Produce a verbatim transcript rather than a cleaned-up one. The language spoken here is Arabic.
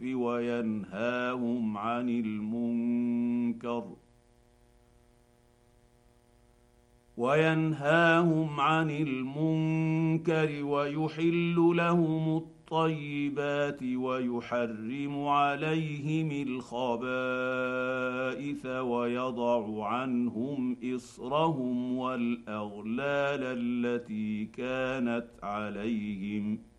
وينهاهم عن المنكر وينهاهم عن المنكر ويحل لهم الطيبات ويحرم عليهم الخبائث ويضع عنهم إصرهم والأغلال التي كانت عليهم